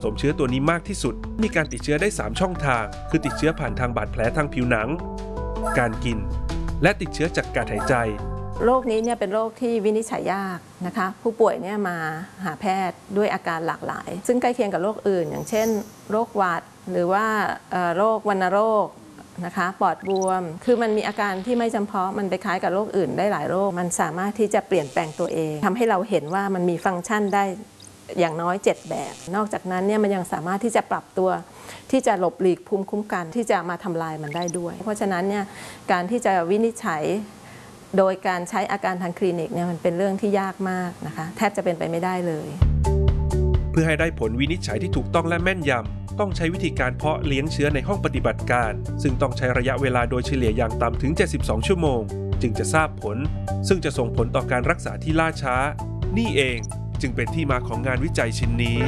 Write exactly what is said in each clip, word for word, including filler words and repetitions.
สมเชื้อตัวนี้มากที่สุดมีการติดเชื้อได้สามช่องทางคือติดเชื้อผ่านทางบาดแผลทางผิวหนังการกินและติดเชื้อจากการหายใจโรคนี้เนี่ยเป็นโรคที่วินิจฉัยยากนะคะผู้ป่วยเนี่ยมาหาแพทย์ด้วยอาการหลากหลายซึ่งใกล้เคียงกับโรคอื่นอย่างเช่นโรคหวัดหรือว่าโรควัณโรคนะคะปอดบวมคือมันมีอาการที่ไม่จำเพาะมันไปคล้ายกับโรคอื่นได้หลายโรคมันสามารถที่จะเปลี่ยนแปลงตัวเองทำให้เราเห็นว่ามันมีฟังก์ชันได้อย่างน้อยเจ็ดแบบนอกจากนั้นเนี่ยมันยังสามารถที่จะปรับตัวที่จะหลบหลีกภูมิคุ้มกันที่จะมาทำลายมันได้ด้วยเพราะฉะนั้นเนี่ยการที่จะวินิจฉัยโดยการใช้อาการทางคลินิกเนี่ยมันเป็นเรื่องที่ยากมากนะคะแทบจะเป็นไปไม่ได้เลยเพื่อให้ได้ผลวินิจฉัยที่ถูกต้องและแม่นยำต้องใช้วิธีการเพาะเลี้ยงเชื้อในห้องปฏิบัติการซึ่งต้องใช้ระยะเวลาโดยเฉลี่ยอย่างต่ำถึงเจ็ดสิบสองชั่วโมงจึงจะทราบผลซึ่งจะส่งผลต่อการรักษาที่ล่าช้านี่เองจึงเป็นที่มาของงานวิจัยชิ้นนี้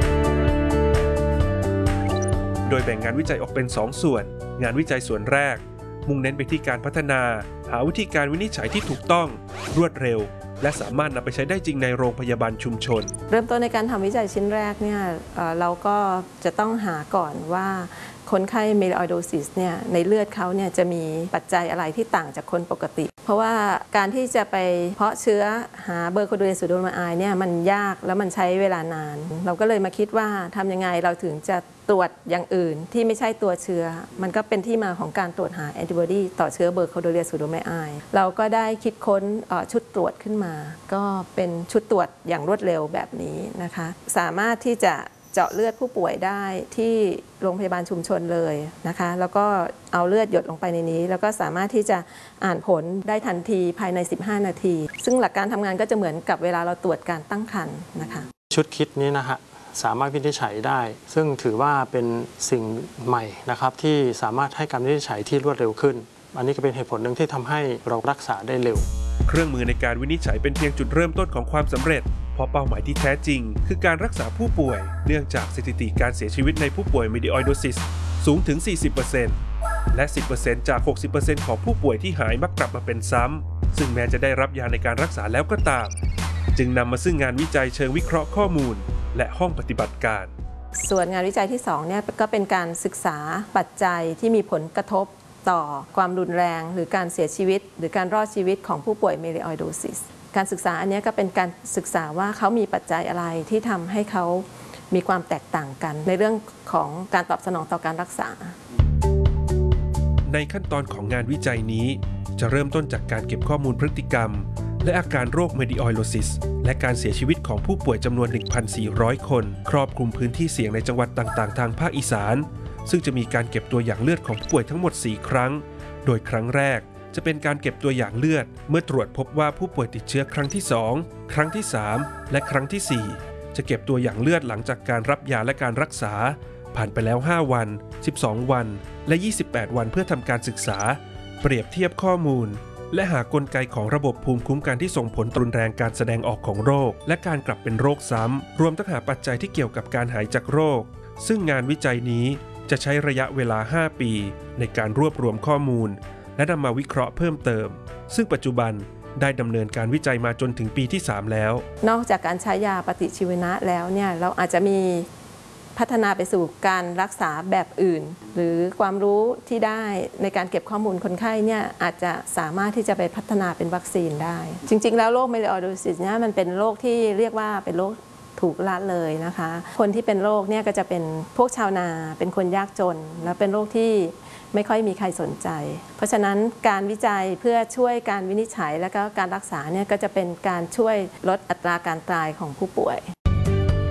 โดยแบ่งงานวิจัยออกเป็นสองส่วนงานวิจัยส่วนแรกมุ่งเน้นไปที่การพัฒนาหาวิธีการวินิจฉัยที่ถูกต้องรวดเร็วและสามารถนำไปใช้ได้จริงในโรงพยาบาลชุมชนเริ่มต้นในการทำวิจัยชิ้นแรกเนี่ยเราก็จะต้องหาก่อนว่าคนไข้เมลิออยโดซิสเนี่ยในเลือดเขาเนี่ยจะมีปัจจัยอะไรที่ต่างจากคนปกติเพราะว่าการที่จะไปเพาะเชื้อหาเบอร์โคโดเรซูโดมาไอเนี่ยมันยากแล้วมันใช้เวลานานเราก็เลยมาคิดว่าทำยังไงเราถึงจะตรวจอย่างอื่นที่ไม่ใช่ตัวเชื้อมันก็เป็นที่มาของการตรวจหาแอนติบอดีต่อเชื้อเบอร์โคโดเรซูโดมาไอเราก็ได้คิดค้นชุดตรวจขึ้นมาก็เป็นชุดตรวจอย่างรวดเร็วแบบนี้นะคะสามารถที่จะเจาะเลือดผู้ป่วยได้ที่โรงพยาบาลชุมชนเลยนะคะแล้วก็เอาเลือดหยดลงไปในนี้แล้วก็สามารถที่จะอ่านผลได้ทันทีภายในสิบห้านาทีซึ่งหลักการทำงานก็จะเหมือนกับเวลาเราตรวจการตั้งครรภ์นะคะชุดคิดนี้นะฮะสามารถวินิจฉัยได้ซึ่งถือว่าเป็นสิ่งใหม่นะครับที่สามารถให้การวินิจฉัยที่รวดเร็วขึ้นอันนี้ก็เป็นเหตุผลหนึ่งที่ทำให้เรารักษาได้เร็วเครื่องมือในการวินิจฉัยเป็นเพียงจุดเริ่มต้นของความสำเร็จเพราะเป้าหมายที่แท้จริงคือการรักษาผู้ป่วยเนื่องจากสถิติการเสียชีวิตในผู้ป่วยเมลิออยโดซิสสูงถึง สี่สิบเปอร์เซ็นต์ และ สิบเปอร์เซ็นต์ จาก หกสิบเปอร์เซ็นต์ ของผู้ป่วยที่หายมักกลับมาเป็นซ้ำซึ่งแม้จะได้รับยาในการรักษาแล้วก็ตามจึงนำมาซึ่งงานวิจัยเชิงวิเคราะห์ข้อมูลและห้องปฏิบัติการส่วนงานวิจัยที่สองเนี่ยก็เป็นการศึกษาปัจจัยที่มีผลกระทบต่อความรุนแรงหรือการเสียชีวิตหรือการรอดชีวิตของผู้ป่วยเมลิออยโดซิสการศึกษาอันนี้ก็เป็นการศึกษาว่าเขามีปัจจัยอะไรที่ทำให้เขามีความแตกต่างกันในเรื่องของการตอบสนองต่อการรักษาในขั้นตอนของงานวิจัยนี้จะเริ่มต้นจากการเก็บข้อมูลพฤติกรรมและอาการโรคเมลิออยโดซิสและการเสียชีวิตของผู้ป่วยจำนวน หนึ่งพันสี่ร้อย คนครอบคลุมพื้นที่เสี่ยงในจังหวัดต่างๆทางภาคอีสานซึ่งจะมีการเก็บตัวอย่างเลือดของผู้ป่วยทั้งหมดสี่ครั้งโดยครั้งแรกจะเป็นการเก็บตัวอย่างเลือดเมื่อตรวจพบว่าผู้ป่วยติดเชื้อครั้งที่สองครั้งที่สามและครั้งที่สี่จะเก็บตัวอย่างเลือดหลังจากการรับยาและการรักษาผ่านไปแล้วห้าวันสิบสองวันและยี่สิบแปดวันเพื่อทำการศึกษาเปรียบเทียบข้อมูลและหากลไกของระบบภูมิคุ้มกันที่ส่งผลรุนแรงการแสดงออกของโรคและการกลับเป็นโรคซ้ำรวมทั้งหาปัจจัยที่เกี่ยวกับการหายจากโรคซึ่งงานวิจัยนี้จะใช้ระยะเวลาห้าปีในการรวบรวมข้อมูลและนำมาวิเคราะห์เพิ่มเติมซึ่งปัจจุบันได้ดำเนินการวิจัยมาจนถึงปีที่สามแล้วนอกจากการใช้ยาปฏิชีวนะแล้วเนี่ยเราอาจจะมีพัฒนาไปสู่การรักษาแบบอื่นหรือความรู้ที่ได้ในการเก็บข้อมูลคนไข้เนี่ยอาจจะสามารถที่จะไปพัฒนาเป็นวัคซีนได้จริงๆแล้วโรคเมลิออยโดซิสเนี่ยมันเป็นโรคที่เรียกว่าเป็นโรคถูกละเลยนะคะคนที่เป็นโรคเนี่ยก็จะเป็นพวกชาวนาเป็นคนยากจนและเป็นโรคที่ไม่ค่อยมีใครสนใจเพราะฉะนั้นการวิจัยเพื่อช่วยการวินิจฉัยและก็การรักษาเนี่ยก็จะเป็นการช่วยลดอัตราการตายของผู้ป่วย